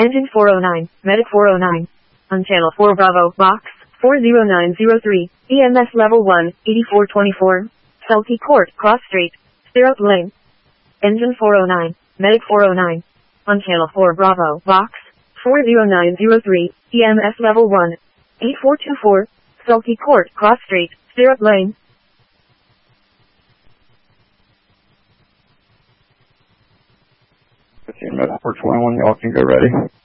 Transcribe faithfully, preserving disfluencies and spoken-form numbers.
Engine four oh nine, Medic four oh nine. On channel four Bravo, box four zero nine zero three, E M S level one, eighty-four twenty-four. Selkie Court, Cross Street, Stirrup Lane. Engine four oh nine, Medic four oh nine. On channel four Bravo, box four zero nine zero three, E M S level one, eighty-four twenty-four. Selkie Court, Cross Street, Stirrup Lane. Okay, Medic four twenty-one, y'all can go ready.